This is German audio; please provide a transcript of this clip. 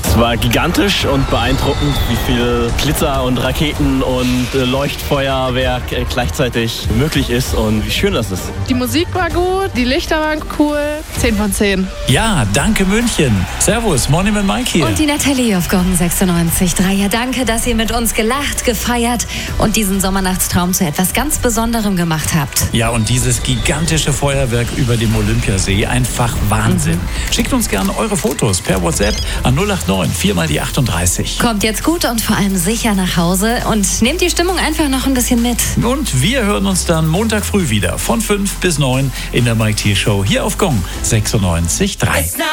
Es war gigantisch und beeindruckend, wie viel Glitzer und Raketen und Leuchtfeuerwerk gleichzeitig möglich ist und wie schön das ist. Die Musik war gut, die Lichter waren cool. 10 von 10. Ja, danke München. Servus, Monument Mike hier. Und die Natalie auf Gong 96.3. Ja, danke, dass ihr mit uns gelacht, gefeiert und diesen Sommernachtstraum zu etwas ganz Besonderem gemacht habt. Ja, und dieses gigantische Feuerwerk über dem Olympiasee, einfach Wahnsinn. Schickt uns gerne eure Fotos per WhatsApp an 089 4 mal die 38. Kommt jetzt gut und vor allem sicher nach Hause und nehmt die Stimmung einfach noch ein bisschen mit. Und wir hören uns dann Montag früh wieder von 5 bis 9 in der Mike Thiel Show hier auf Gong 96.3.